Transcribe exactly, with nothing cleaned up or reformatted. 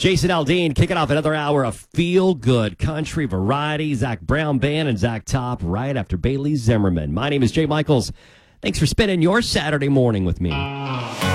Jason Aldean kicking off another hour of feel-good country variety. Zach Brown Band and Zach Top right after Bailey Zimmerman. My name is Jay Michaels. Thanks for spending your Saturday morning with me.